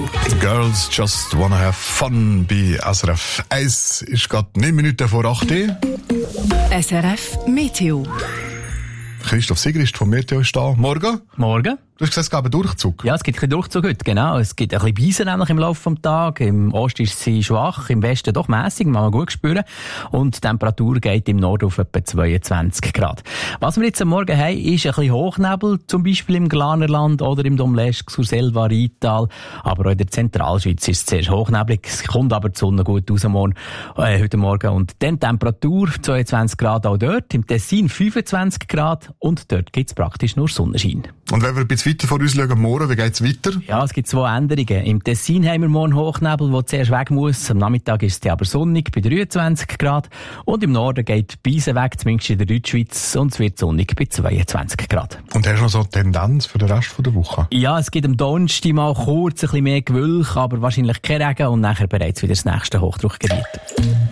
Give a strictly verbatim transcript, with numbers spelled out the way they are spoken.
Girls just wanna have fun bei S R F eins. Ist gerade neun Minuten vor acht Uhr. S R F Meteo. Christoph Sigrist vom Meteo ist da. Morgen. Morgen. Du hast gesagt, es gab einen Durchzug. Ja, es gibt ein bisschen Durchzug heute, genau. Es gibt ein bisschen Beisen nämlich im Laufe des Tages. Im Osten ist sie schwach, im Westen doch mässig, man kann gut spüren. Und die Temperatur geht im Norden auf etwa zweiundzwanzig Grad. Was wir jetzt am Morgen haben, ist ein bisschen Hochnebel, zum Beispiel im Glanerland oder im Domleschg, Surselva, Rheintal. Aber auch in der Zentralschweiz ist es zuerst hochnebelig. Es kommt aber die Sonne gut raus morgen, äh, heute Morgen. Und dann Temperatur zweiundzwanzig Grad auch dort, im Tessin fünfundzwanzig Grad und dort gibt es praktisch nur Sonnenschein. Und wenn wir ein bisschen weiter vor uns schauen, morgen, wie geht's weiter? Ja, es gibt zwei Änderungen. Im Tessin haben wir morgen Hochnebel, der zuerst weg muss. Am Nachmittag ist es aber sonnig bei dreiundzwanzig Grad. Und im Norden geht die Beise weg, zumindest in der Deutschschweiz, und es wird sonnig bei zweiundzwanzig Grad. Und hast du noch so eine Tendenz für den Rest der Woche? Ja, es gibt am Donnerstag mal kurz ein bisschen mehr Gewölk, aber wahrscheinlich kein Regen und nachher bereits wieder das nächste Hochdruckgebiet.